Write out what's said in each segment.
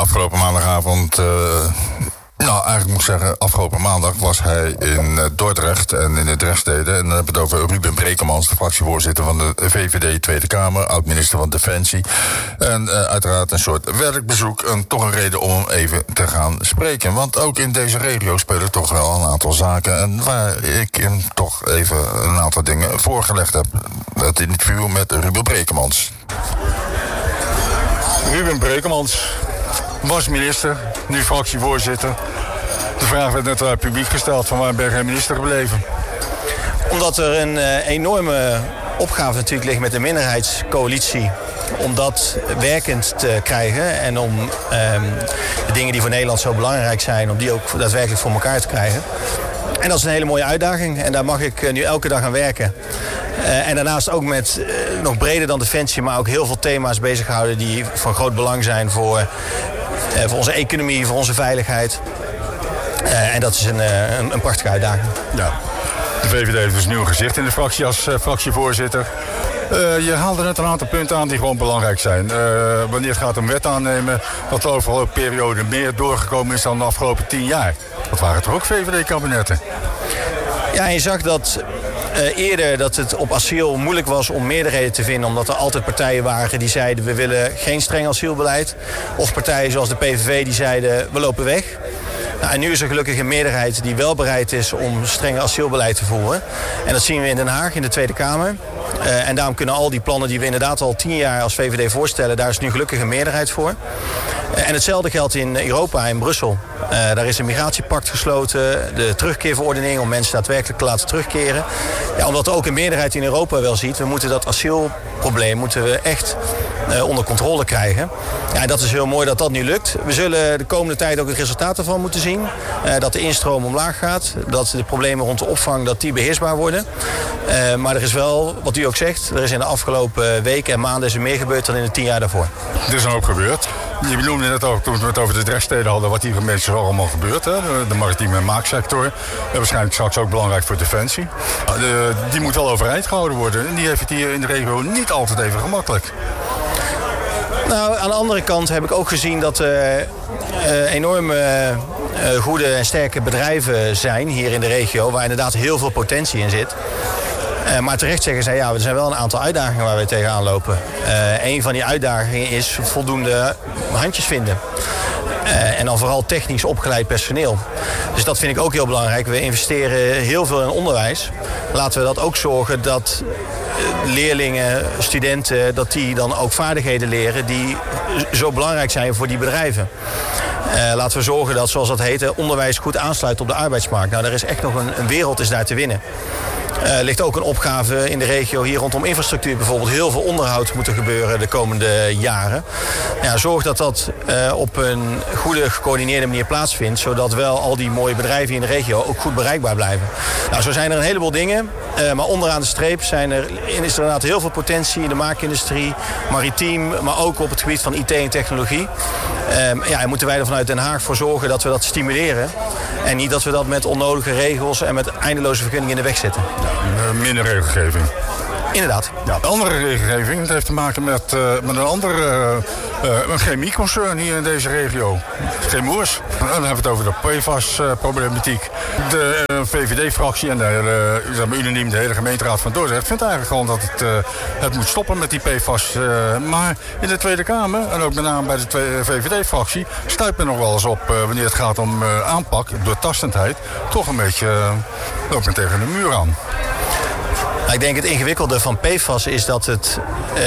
afgelopen maandagavond... eigenlijk moet ik zeggen, afgelopen maandag was hij in Dordrecht en in de Drechtsteden. En dan hebben we het over Ruben Brekemans, de fractievoorzitter van de VVD Tweede Kamer, oud-minister van Defensie. En uiteraard een soort werkbezoek en toch een reden om hem even te gaan spreken. Want ook in deze regio spelen toch wel een aantal zaken. En waar ik hem toch even een aantal dingen voorgelegd heb. Het interview met Ruben Brekemans. Ruben Brekemans was minister, nu fractievoorzitter. De vraag werd net uit het publiek gesteld: van waar ben jij minister gebleven? Omdat er een enorme opgave natuurlijk ligt met de minderheidscoalitie. Om dat werkend te krijgen en om de dingen die voor Nederland zo belangrijk zijn, om die ook daadwerkelijk voor elkaar te krijgen. En dat is een hele mooie uitdaging en daar mag ik nu elke dag aan werken. En daarnaast ook met nog breder dan Defensie, maar ook heel veel thema's bezighouden die van groot belang zijn voor onze economie, voor onze veiligheid. En dat is een prachtige uitdaging. Ja. De VVD heeft dus nieuw gezicht in de fractie als fractievoorzitter. Je haalde net een aantal punten aan die gewoon belangrijk zijn. Wanneer het gaat om wet aannemen, dat de overal periode meer doorgekomen is dan de afgelopen 10 jaar. Dat waren toch ook VVD-kabinetten? Ja, en je zag dat eerder dat het op asiel moeilijk was om meerderheden te vinden, omdat er altijd partijen waren die zeiden we willen geen streng asielbeleid. Of partijen zoals de PVV die zeiden we lopen weg. Nou, en nu is er gelukkig een meerderheid die wel bereid is om streng asielbeleid te voeren. En dat zien we in Den Haag, in de Tweede Kamer. En daarom kunnen al die plannen die we inderdaad al 10 jaar als VVD voorstellen, daar is nu gelukkig een meerderheid voor. En hetzelfde geldt in Europa, in Brussel. Daar is een migratiepact gesloten, de terugkeerverordening om mensen daadwerkelijk te laten terugkeren. Ja, omdat er ook een meerderheid in Europa wel ziet, we moeten dat asielprobleem moeten we echt onder controle krijgen. Ja, en dat is heel mooi dat dat nu lukt. We zullen de komende tijd ook het resultaat ervan moeten zien. Dat de instroom omlaag gaat, dat de problemen rond de opvang dat die beheersbaar worden. Maar er is wel, wat u ook zegt, er is in de afgelopen weken en maanden is er meer gebeurd dan in de 10 jaar daarvoor. Er is een hoop gebeurd. Je noemde net ook, toen we het over de Drechtsteden hadden, wat hier een beetje allemaal gebeurt. Hè? De maritieme maaksector. En waarschijnlijk straks ook belangrijk voor Defensie. Die moet wel overeind gehouden worden. En die heeft het hier in de regio niet altijd even gemakkelijk. Nou, aan de andere kant heb ik ook gezien dat er enorme goede en sterke bedrijven zijn hier in de regio, waar inderdaad heel veel potentie in zit. Maar terecht zeggen zij, ja, er zijn wel een aantal uitdagingen waar we tegenaan lopen. Een van die uitdagingen is voldoende handjes vinden. En dan vooral technisch opgeleid personeel. Dus dat vind ik ook heel belangrijk. We investeren heel veel in onderwijs. Laten we dat ook zorgen dat leerlingen, studenten, dat die dan ook vaardigheden leren die zo belangrijk zijn voor die bedrijven. Laten we zorgen dat, zoals dat heet, onderwijs goed aansluit op de arbeidsmarkt. Nou, er is echt nog een wereld is daar te winnen. Er ligt ook een opgave in de regio hier rondom infrastructuur. Bijvoorbeeld heel veel onderhoud moet er gebeuren de komende jaren. Ja, zorg dat dat op een goede, gecoördineerde manier plaatsvindt. Zodat wel al die mooie bedrijven in de regio ook goed bereikbaar blijven. Nou, zo zijn er een heleboel dingen. Maar onderaan de streep is er inderdaad heel veel potentie in de maakindustrie, maritiem, maar ook op het gebied van IT en technologie. En moeten wij er vanuit Den Haag voor zorgen dat we dat stimuleren. En niet dat we dat met onnodige regels en met eindeloze vergunningen in de weg zetten. Minder regelgeving. Inderdaad. Ja, de andere regelgeving, dat heeft te maken met een andere een chemieconcern hier in deze regio. Chemours. Dan hebben we het over de PFAS-problematiek. De VVD-fractie en unaniem de hele gemeenteraad van Dordrecht vindt eigenlijk gewoon dat het moet stoppen met die PFAS. Maar in de Tweede Kamer, en ook met name bij de VVD-fractie, stuit men nog wel eens op wanneer het gaat om aanpak, doortastendheid, toch een beetje loopt men tegen de muur aan. Ik denk het ingewikkelde van PFAS is dat het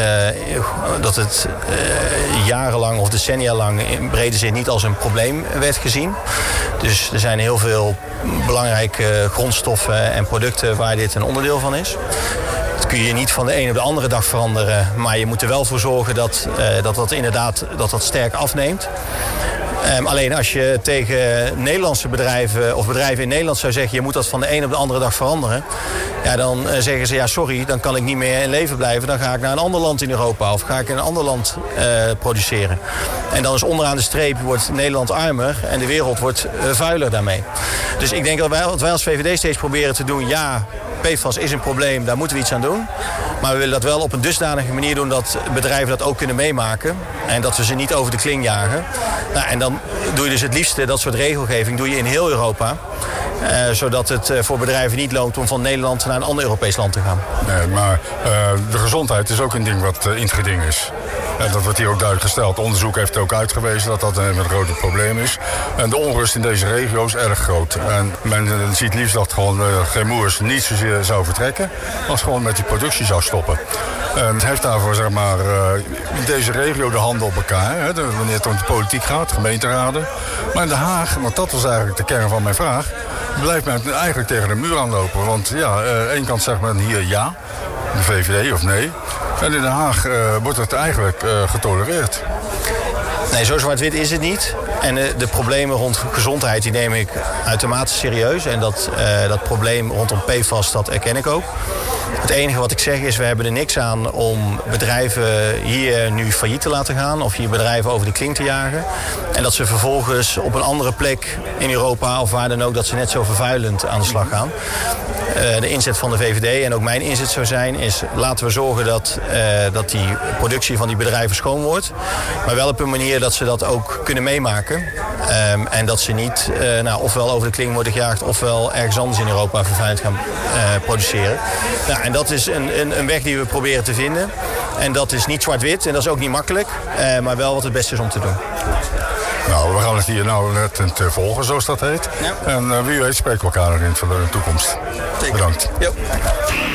jarenlang of decennia lang in brede zin niet als een probleem werd gezien. Dus er zijn heel veel belangrijke grondstoffen en producten waar dit een onderdeel van is. Dat kun je niet van de een op de andere dag veranderen, maar je moet er wel voor zorgen dat sterk afneemt. Alleen als je tegen Nederlandse bedrijven of bedrijven in Nederland zou zeggen, je moet dat van de een op de andere dag veranderen. Ja, dan zeggen ze, ja sorry, dan kan ik niet meer in leven blijven. Dan ga ik naar een ander land in Europa of ga ik in een ander land produceren. En dan is onderaan de streep wordt Nederland armer en de wereld wordt vuiler daarmee. Dus ik denk dat wat wij als VVD steeds proberen te doen, ja, PFAS is een probleem, daar moeten we iets aan doen. Maar we willen dat wel op een dusdanige manier doen dat bedrijven dat ook kunnen meemaken. En dat we ze niet over de kling jagen. Nou, en dan doe je dus het liefste dat soort regelgeving doe je in heel Europa. Zodat het voor bedrijven niet loont om van Nederland naar een ander Europees land te gaan. Nee, maar de gezondheid is ook een ding wat in het geding is. En dat wordt hier ook duidelijk gesteld. Onderzoek heeft ook uitgewezen dat dat een groot probleem is. En de onrust in deze regio is erg groot. En men ziet liefst dat gewoon Chemours niet zozeer zou vertrekken, als gewoon met die productie zou stoppen. En het heeft daarvoor, zeg maar, in deze regio de handen op elkaar. Hè, wanneer het om de politiek gaat, gemeenteraden. Maar in Den Haag, want dat was eigenlijk de kern van mijn vraag, blijft men eigenlijk tegen de muur aanlopen. Want ja, aan de ene kant zegt men hier ja, de VVD of nee. En in Den Haag wordt het eigenlijk getolereerd. Nee, zo zwart-wit is het niet. En de problemen rond gezondheid die neem ik uitermate serieus. En dat probleem rondom PFAS, dat erken ik ook. Het enige wat ik zeg is, we hebben er niks aan om bedrijven hier nu failliet te laten gaan. Of hier bedrijven over de kling te jagen. En dat ze vervolgens op een andere plek in Europa of waar dan ook, dat ze net zo vervuilend aan de slag gaan. De inzet van de VVD en ook mijn inzet zou zijn, is laten we zorgen dat die productie van die bedrijven schoon wordt. Maar wel op een manier dat ze dat ook kunnen meemaken. En dat ze niet ofwel over de kling worden gejaagd ofwel ergens anders in Europa vervuilend gaan produceren. Nou, en dat is een weg die we proberen te vinden. En dat is niet zwart-wit en dat is ook niet makkelijk. Maar wel wat het beste is om te doen. Nou, we gaan het hier net volgen, zoals dat heet. Ja. En wie weet spreken we elkaar in de toekomst. Zeker. Bedankt. Jo.